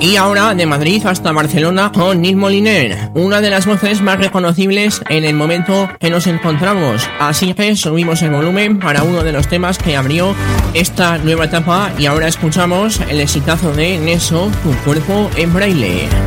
Y ahora de Madrid hasta Barcelona con Nil Moliner, una de las voces más reconocibles en el momento que nos encontramos. Así que subimos el volumen para uno de los temas que abrió esta nueva etapa y ahora escuchamos el exitazo de Neso, Tu cuerpo en braille.